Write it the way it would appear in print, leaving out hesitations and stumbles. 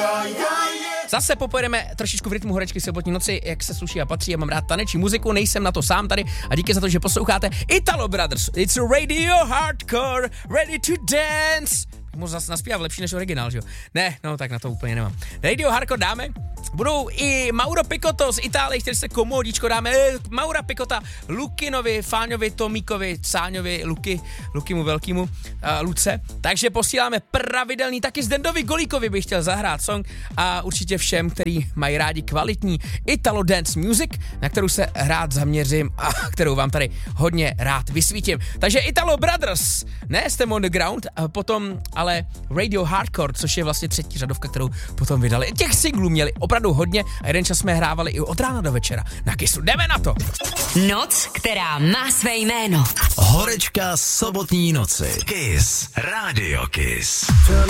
Zase popojedeme trošičku v rytmu horečky sobotní noci, jak se sluší a patří. Já mám rád taneční muziku, nejsem na to sám tady a díky za to, že posloucháte Italo Brothers. It's Radio Hardcore, ready to dance. Můžu zase naspívat lepší než originál, že jo? Ne, no tak na to úplně nemám. Radio Hardcore dáme. Budou i Mauro Picotto z Itálie, který se komodičko dáme. Maura Picota, Lukinovi, Fáňovi, Tomíkovi, Cáňovi, Lukimu Velkýmu, Luce. Takže posíláme pravidelný, taky z Dendovi Golíkovi bych chtěl zahrát song a určitě všem, který mají rádi kvalitní Italo Dance Music, na kterou se rád zaměřím a kterou vám tady hodně rád vysvítím. Takže Italo Brothers, ne System on the Ground, a potom ale Radio Hardcore, což je vlastně třetí řadovka, kterou potom vydali. Těch singlů měli opravdu hodně a jeden čas jsme hrávali i od rána do večera. Na Kissu, jdeme na to! Noc, která má své jméno. Horečka sobotní noci. Kiss. Radio Kiss.